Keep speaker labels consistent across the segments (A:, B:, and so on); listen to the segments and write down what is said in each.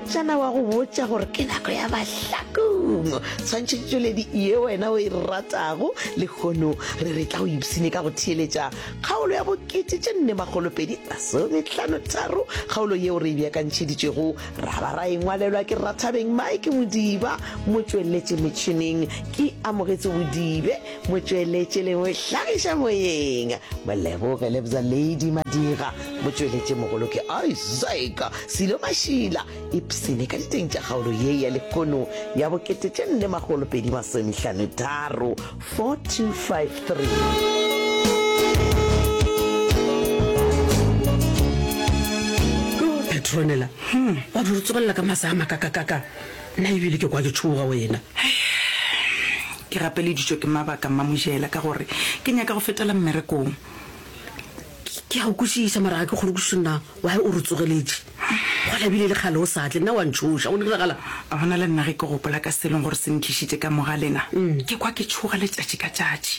A: motsana wa go botša gore ke nako ya bahlakong tshwantšhetšoledi ye wena o e ratago le kgono re re tla go ipsene ka go theeletša kgaolo ya bo2,253 kgaolo yeo re e beakantšheditšego ra ba ra engwalelwa ke Rathabeng Mike Modiba motsweletše metšhineng ke amogetse Bodibe motsweletše le mohlagiša moyeng moleboge lebza Lady Madira motsweletše mogolo ke Isaac Silo Mashila ipsene ka diteng tša kgaolo ye ya lekgono ya bo2,253 4253
B: Petronella wa di tsogelela ka masama ka nna ebile ke kwa ke tshoga wena
C: ke gapeleditšwe ke mabaka mamojela ka gore ke nyaka go fetela mmerekong
B: ke a o kwešiša mara ke kgolo kwešišona wa o re tsogeletše go labile le kgale o satle nna wa ntšhoša o ne diragala
C: a bona le nna ge ke gopola ka seleng gore se nkgišitše ka mogalena ke kwa ke tshoga letšatši ka tšatši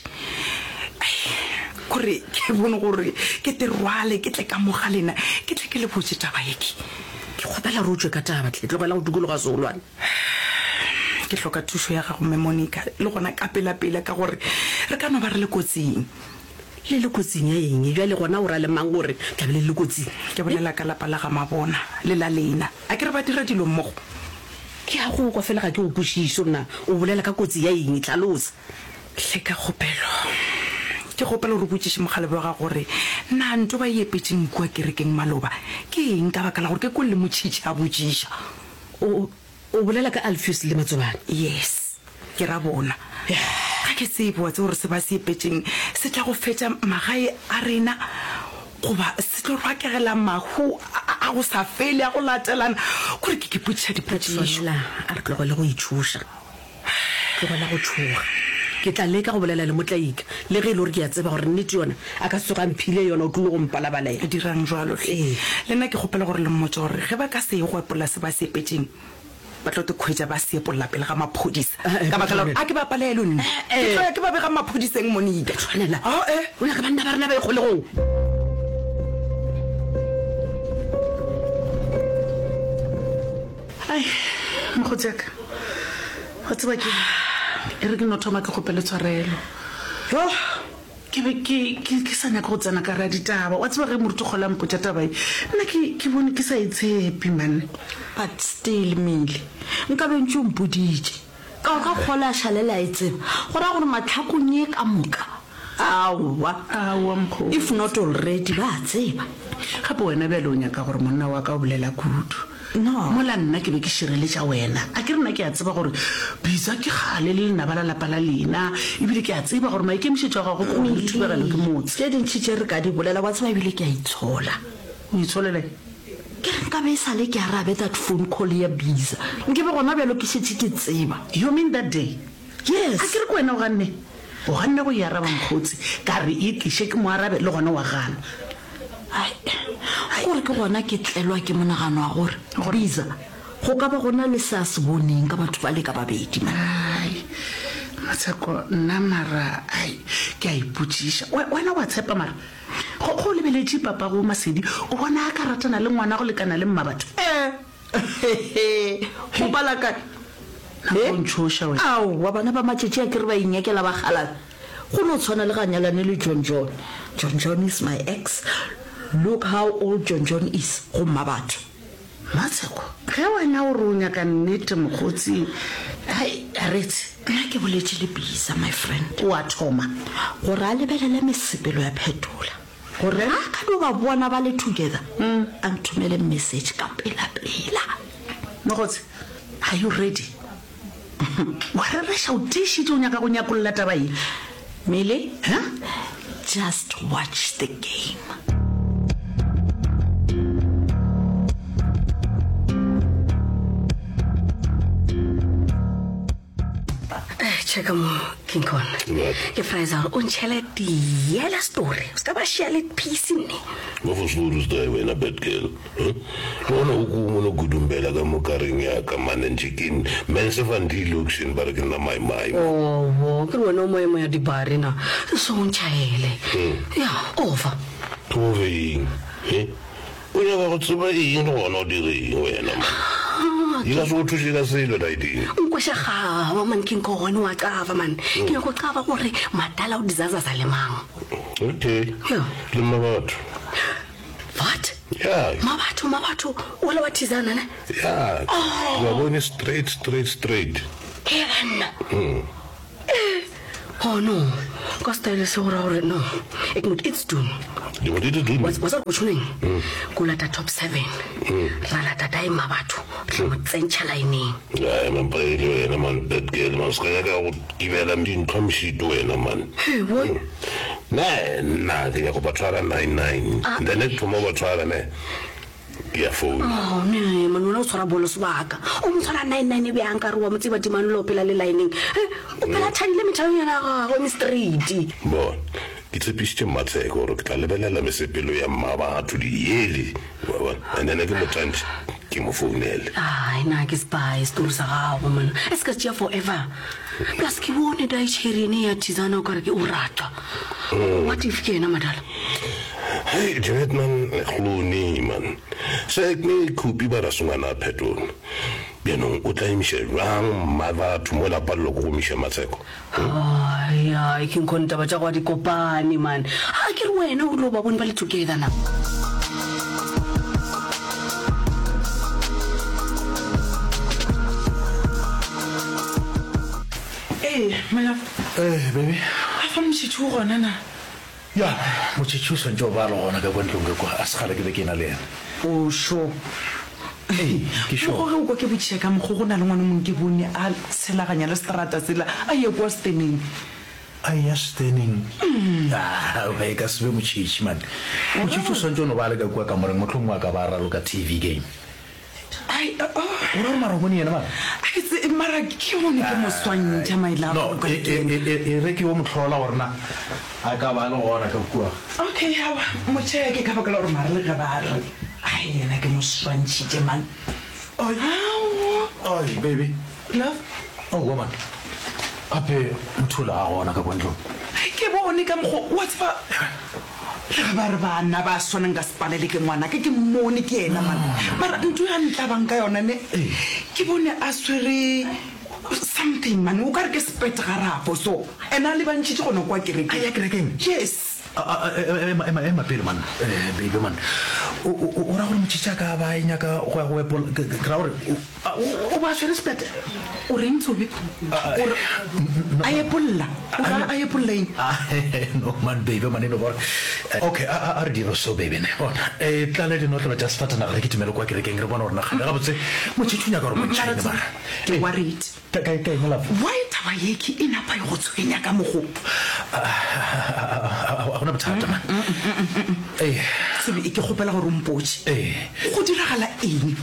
C: kore ke bone gore ke te rwale ke tle ka mogalena ke tle ke le botse taba eke
B: ke kgopela re utswe ka taba tle tlogela go dukologa seolwane
C: ke hloka thušo ya gago mme Monica le gona ka pela ka gore re ka no ba re le kotsing
B: le le kotsing ya eng jwa le gona o ra le mang gore tlabe le kotsing
C: ke bolela ka lapa la ga Mabona le la lena a ke re ba dira dilo mmogo
B: ke a go kwa fela ga ke o kwešišo nna o bolela ka kotsi ya eng tlhalosa
C: hle ka kgopelo ke gopela gore botšiše mogale ba ga gore nna nto ba epetseng kua kerekeng maloba ke eng ka baka la gore ke ko le motšhitše a botšiša
B: o bolela ka Alpheus le Matsobane
C: yes ke ra bona ga ke tsebe wa tse gore se ba se epetseng se tla go fetša magae a rena goba se tlo rwakegela mahu a go sa fele a go latelana gore ke potšiša dipotšišo
B: a re tlogele go itšhoša tlogela go tshoga ke tla leka go bolela le motlaika le ge e le gore ke a tseba gore nnete yona a ka se tsogang phile yona o tlile go mpalabalaya
C: dirang jalo le nna ke gopela gore le mmotse gore ge ba ka se ye go epola se ba se epetseng ba tlo te khwetša ba se epolla pele ga maphodisa ka baka la gore a ke ba palelo nna ke ba bega maphodiseng Monica
B: tshwanela o nyaka banna ba rena ba e kgolegong
D: ai mogotseka wa tseba ke e re ke no thoma ke gopele tshwarelo yo ke be ke sa nyaka go tsena ka ra ditaba wa tseba ge moruti kgolang potša taba nna ke bone ke sa itshepi man
E: but still mele nka bentse o mpoditše ka ka kgola šhalela e tseba gore gore matlhakong ye ka moka
D: aowa mkgo
E: if not already ba tseba
D: gape wena bjale o nyaka gore monna wa ka o bolela kudu mola nna ke be ke šireletša wena a ke rena ke a tseba gore bisa ke gale le lenaba la lapa la lena ebile ke a tseba gore maikemišetšo a gago ko le thubegelo ke motse
E: tše dintšhitše re ka di bolela wa tseba ebile ke a itshola
D: o itsholele
E: ke re nka be e sale ke arabe that phone call ya bisa nke be gona bjalo ke šetse ke tseba
D: you mean that day
E: yes
D: a ke re ko wena o ganne go e araba nkgotsi ka re e tliše ke mo arabe le gona wa gana
E: gore ke gona ke tlelwa ke monagano wa gore bisa go ka ba gona le sa se boneng ka batho ba le ka babedi
D: Matsheko nna mara ke a ipotšiša wena wa tshepa mara go lebeletše papa go Masedi o bona a ka ratana le ngwana go lekana le mmabatho
E: go bala ka
D: ntšhoša wena
E: wa bana ba matšetše a ke re ba inyakela ba galana go no tshwana le ganyalane le John is my ex. Look how old John is go mmabatho
D: Matsheko ge wena o re o nyaka nnete mokgotsi aretse
E: nna ke boletše le bisa my friend
D: o a thoma
E: gore a lebelele mesepelo ya phetola gore a ka no ba bona ba le together a nthomele message ka pela
D: mokgotsi are you ready wa re reša o tišitše o nyaka go nyakolola taba eng
E: mele just watch the game.
B: Check mo King Kong. Ke fraisa o ntšhele diela story. Ska ba share piece ne.
F: Mo for stories daai wena bad girl. Lona ukumo no gudumbela ka mokareng ya ka manenjikin. Mense van die luxin barken na my.
B: Oh, ke wena mo ya dibare na. So ntšhele. Ya, over.
F: Tove. O ya go tseba eng gona o dire wena man. ika so thushi ka selo diding
B: nkwesha gaba man ke nko gone wa qava man ke go qava gore madala o dizaza za lemang
F: okay
B: Yeah.
F: le mabatho
B: what
F: yeah
B: mabatho wala wathizana ne
F: yeah ngabona straight
B: Kevin. Oh no. Kostele se gore no. Ek moet iets doen.
F: you wanted to do
B: Was that what you mean? Kula ta top 7. Rala ta dai mabatho. Re mo tsentšha line.
F: ya mampele wena man bad girl man ska ka go ibela mdintho mshito wena man
B: Hey, what?
F: na ke go batshwara 99 then it thoma batshwara ne ya phone
B: Oh ne, manona o tshwara bolo sebaka. O mo tshwara 99 be anka re wa mo tseba dimane lo pela le lining. O pela tshadile metšhao ya ga go street.
F: bon ke tsepisitse matseko gore ke tla lebelela mesepelo ya mabatho diele and then ke motantši ke mo founele
B: Ai na ke spy story sa gago man. Eska tšea forever. Plus ke bone da itšherene ya tizana o kare ke o rata. What if ke ena madala?
F: hey Janet man gloni man se ke khupi ba rasungana petrol bianong o tla imishe rang mabatho mo la pallo go misha matseko
B: Ai ke nkonta ba tša go dikopane man. Ha ke re wena o lo ba bone ba le together na.
D: Mela
G: baby
D: a fa motšhitšhi o gona na
G: ya motšhitšhi o swantse o ba le gona ka kwantlong ke kwa a segale ke be ke na le ena
D: o sure
G: ke sure
D: gore o kwa ke botšhia ka mokgo go na le ngwane mongwe ke bone a selaganya le strata sela a ye kwa steneng
G: a ya standing ba e ka sebe motšhitšhi man motšhitšhi o swantse o no ba le ka kua ka moreng motlho mongwe a ka ba ralo ka TV game
D: ai
G: o ra gore mara o bone ena man
D: mara ke bone ke moswantšha
G: no e re ke o motlhola gorena a ka ba le gona ka kua
D: okay aba motšheke ka baka la gore mara le ga ba re ai ena ke moswantšhitše man
G: oi baby
D: love
G: oh woman ape mothola a gona ka kwantlong
D: ke bone ka mokgo wa tseba ga ba re bana ba swanang ka sepalele ke ngwana ke mmone ke ena man mara ntho ya ntlabang ka yona ne ke bone a swere something man o ka re ke spet garapo so ena le bantšhitše gona kwa kereke
G: ya kerekeng
D: yes
G: ema pele man baby man o ra gore motšhitšha ka ba enyaka go ya go epola ke ra gore o ba swere spete
D: o reng tshobe a epolola a epololeng
G: no man baby man eno gore okay a re diro so baby ne bona tla le dinotlo tša sefatanaga le ke timele kwa kerekeng re bona gore nagana gabotse motšhitšhi o nyaka gore motšhaine mara
D: ke worried
G: kaengolapa
D: why taba yeke e napa e go tshwenya ka mogo
G: a gona bothata man
D: sebe e ke kgopela gore o mpotse go diragala eng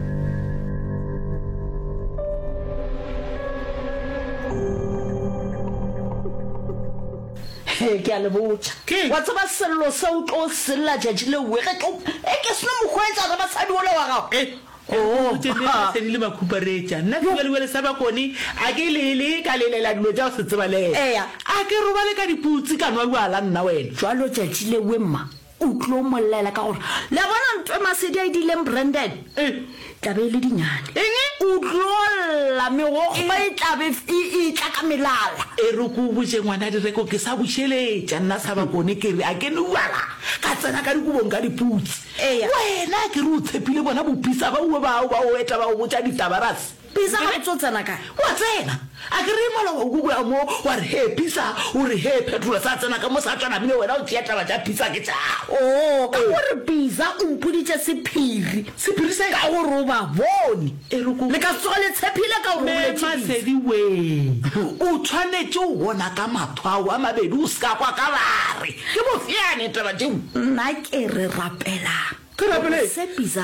E: ke a le botša wa tseba sello se o tlo sella judge le we ge tlo e ke seno mokgwetsa ga basadi ole wa gago
D: le bakhuparetša nna kewelewele sa bakone a ke lele ka lelela dilo tša go se tseba le a ke robale ka diputsi ka nwa bjala nna wena
E: jalo judge le we mma o tlo mollela ka gore le bona ntwe masedi a edileng Brandon tlabe e le dinyane o tlolla megokgo e tlabe e tla ka melala
D: e re ko botse ngwana direko ke sa bušeletša nna sa bakone ke re a ke ne uala ka tsena ka dikobong ka diputsi wena ke re o tshepile bona bopisa ba ue bao ba o eta ba o botša ditabarase
E: pisa ga tso tsena kae
D: wa tsena a ke re mola wa kukuya mo wa re he pisa o re he phetolo sa tsena ka mo sa tswana bile wena o tšea taba tša pisa ke tšago
E: ka gore pisa o mpoditše sephiri
D: se
E: ka gore o ba bone le ka tsoga le tshepile ka
D: masedi we o tshwanetse o bona ka matho ao a mabedi o se ka kwa ka bare ke bofeane taba tšeo
E: nna ke re rapelang se pisa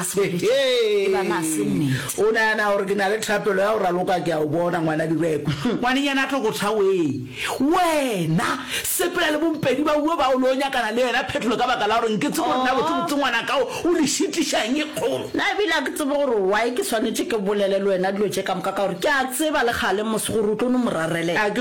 D: o nana gore ke na le thapelo ya go raloka ke a o bona ngwana direko ngwanenyana a tlo go thaoe wena sepela le bompedi ba ue ba o le o nyakana le yena phetolo ka baka la gore nke tse gore nna botsebotse ngwana kao o le šitišang e kgolo
E: nna ebile ke tsebe gore wae ke tshwanetse ke bolele le wena dilo tše ka moka ka gore ke a tseba le gale mose gore o tlo no morarele
D: a ke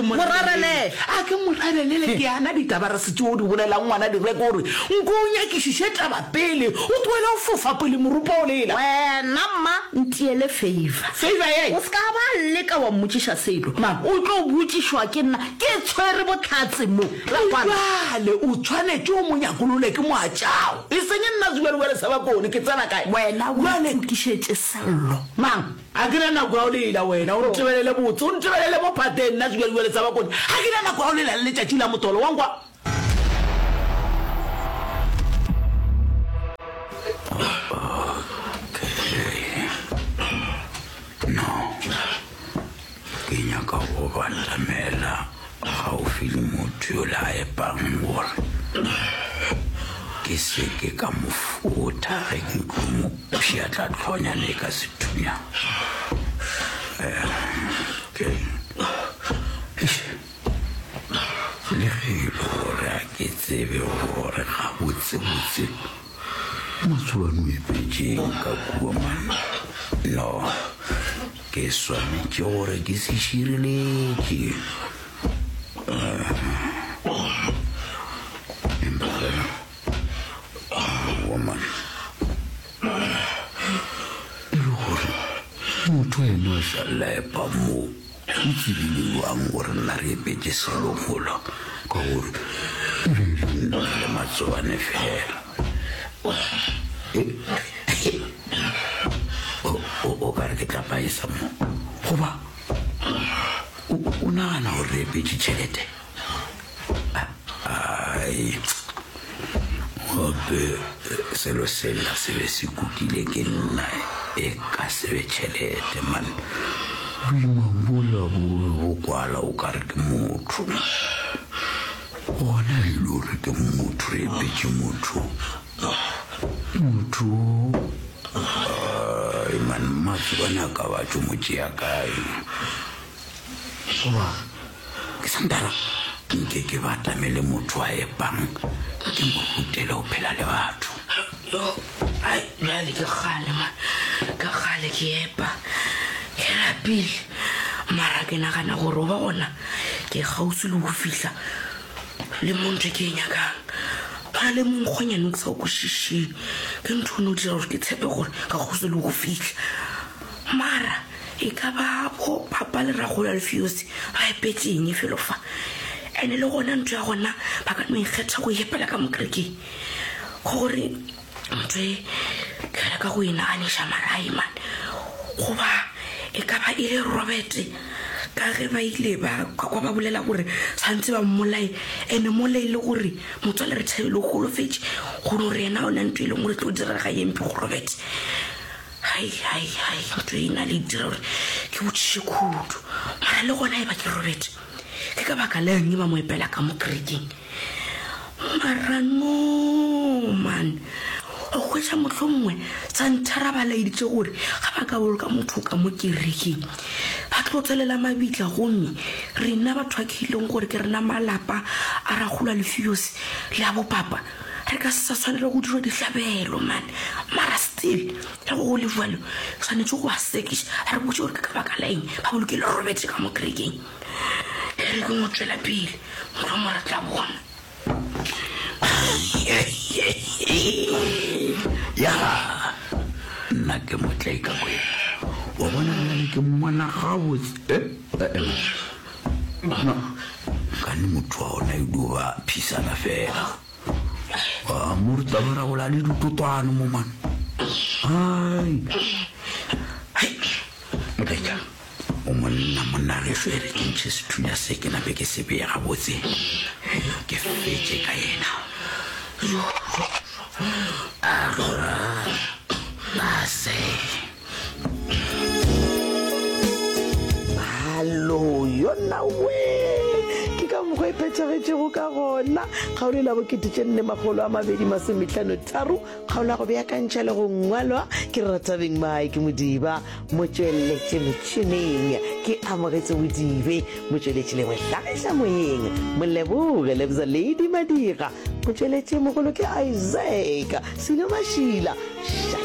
D: morarelele ke ana ditabara se tse o di bolelang ngwana direko gore nko o nyakišiše taba pele o tloele tlohele o fofa pele morupa o lela
E: wena mma ntiele favor
D: favor
E: o ska ba leka wa mmotsiša selo o tlo botsišwa ke nna ke tshwere bothatse mo
D: jale o tshwanetse o monyakolole ke moatšao e senye nna zuelwele sa bakone ke tsena kae
E: wena o nkišetse sello
D: mang a ke na nako ya o lela wena o ntebelele botse o ntebelele mo phateng nna zuelwele sa bakone ga ke na nako ya o lela le letšatši la motolo wankwa
C: ke nyaka go bantamela ga o file motho yo la epang gore ke seke ka mofuta ge ke tlo mo pšhiatla tlhonyane ka sethunya le ge e le gore a ke tsebe gore ga botsebotse motsoane o epetseng ka kua man no ke swanetse gore ke se šireletše woman e le gore motho ene o sa laepa mo o tsebile jwang gore nna re epetse selogolo ka gore e beile nna le matsoane fela o ka re ke tlapaesa mo goba o nagana gore re epetse tšhelete ai gape selo sela se be se kukile ke nna e ka sebe tšhelete man boimambola bo kwala o ka re ke motho gona e le gore ke motho re epetse motho man matse bana ka batho motse ya kae goba ke santara nke ke batamele motho a epang ke mo rutele go phela le batho
B: jale ke gale ke epa ke rapile mara ke nagana gore o ba gona ke gausi le go fitlha le montle ke e nyakang ba le monkgonyane ke sa o kwešišeng ke ntho o ne o dira gore ke tshepe gore ka gausi le go fitlha mara e ka ba bo papa le ragolo ya Lefiose ba epetseng felo fa ene le gona ntho ya gona ba ka no ikgetha go epela ka mokerekeng gore ntho e kela ka go inaganiša marai man goba e ka ba ile Robert ka ge ba ile ba kwa ba bolela gore santse ba mmolae ene molae le gore motswale re thabile go golofetse gore ena o na ntho e leng gore tlo direga yempe go Robert hai ntho e na le dira gore ke botšiše khudu mara le gona e ba ke Robert ke ka baka le eng ba mo epela ka mokerekeng mara no man o kgwetša motlho mongwe tsa nthara ba laeditse gore ga ba ka boloka motho ka mo kerekeng ba tlo tselela mabitla gomme rena batho ba ke ileng gore ke rena malapa a ragolwa Lefiose le a bopapa re ka se sa tshwanela go dira dihlabelo man mara still le go le vualo tshwanetse go a sekiša a re botse gore ka baka la eng ba bolokile Robert ka mo kerekeng re ke mo tswela pele motho mo re tla bona
C: ya nna ke motlai ka kwena wa bona nna ke mmona gabotse kane motho wa ona e duba phisana fela wa moruta ba ragola le ditotwane mo man motlaika o monna re swere ke ntšhe sethunya se ke nape ke sebea gabotse ke fetse ka yena
A: hallo yona we ke ka mokgwa e phethagetšego ka gona kgaolo la bo2,253 kgaolo ya go beakantšha le go ngwalwa ke Ratabeng Mike Modiba motsweletše metšhineng ke Amogetse Bodibe motsweletše lengwe hlagiša moyeng Moleboge Lebza Lady Madira motsweletše mogolo ke Isaac Silo Mashila